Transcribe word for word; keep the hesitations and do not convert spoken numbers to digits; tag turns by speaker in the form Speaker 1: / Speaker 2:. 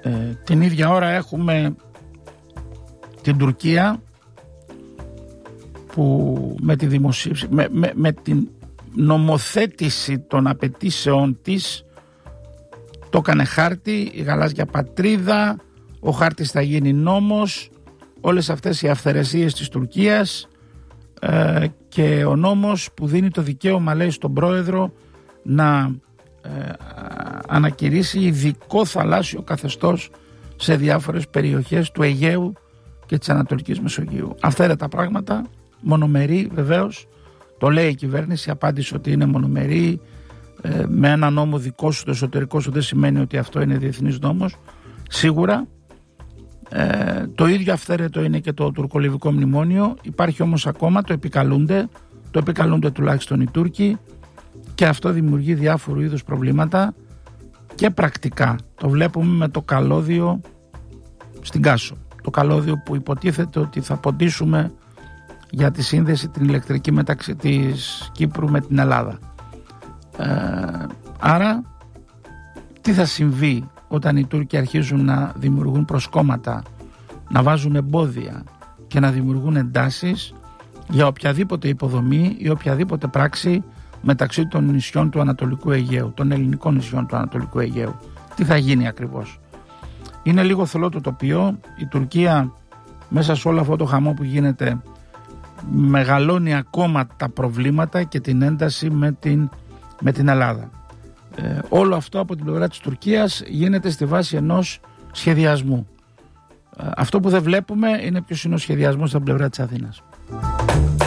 Speaker 1: Ε, την ίδια ώρα έχουμε την Τουρκία που με τη δημοσίευση, με, με, με την νομοθέτηση των απαιτήσεών της το έκανε χάρτη, η γαλάζια πατρίδα, ο χάρτης θα γίνει νόμος, όλες αυτές οι αυθαιρεσίες της Τουρκίας ε, και ο νόμος που δίνει το δικαίωμα, λέει, στον πρόεδρο να ε, ανακηρύσει ειδικό θαλάσσιο καθεστώς σε διάφορες περιοχές του Αιγαίου και της Ανατολικής Μεσογείου. Αυτά είναι τα πράγματα, μονομερή βεβαίως, το λέει η κυβέρνηση, απάντησε ότι είναι μονομερή, ε, με ένα νόμο δικό σου, το εσωτερικό σου, δεν σημαίνει ότι αυτό είναι διεθνής νόμος, σίγουρα. Ε, το ίδιο αυθαίρετο είναι και το τουρκολιβικό μνημόνιο, υπάρχει όμως ακόμα, το επικαλούνται, το επικαλούνται τουλάχιστον οι Τούρκοι και αυτό δημιουργεί διάφορου είδους προβλήματα και πρακτικά. Το βλέπουμε με το καλώδιο στην Κάσο, το καλώδιο που υποτίθεται ότι θα ποντίσουμε για τη σύνδεση την ηλεκτρική μεταξύ της Κύπρου με την Ελλάδα. Ε, άρα τι θα συμβεί όταν οι Τούρκοι αρχίζουν να δημιουργούν προσκόμματα, να βάζουν εμπόδια και να δημιουργούν εντάσεις για οποιαδήποτε υποδομή ή οποιαδήποτε πράξη μεταξύ των νησιών του Ανατολικού Αιγαίου, των ελληνικών νησιών του Ανατολικού Αιγαίου. Τι θα γίνει ακριβώς? Είναι λίγο θολό το τοπίο. Η Τουρκία μέσα σε όλο αυτό το χαμό που γίνεται μεγαλώνει ακόμα τα προβλήματα και την ένταση με την, με την Ελλάδα. Ε, όλο αυτό από την πλευρά της Τουρκίας γίνεται στη βάση ενός σχεδιασμού. Ε, αυτό που δεν βλέπουμε είναι ποιος είναι ο σχεδιασμός από την πλευρά της Αθήνας.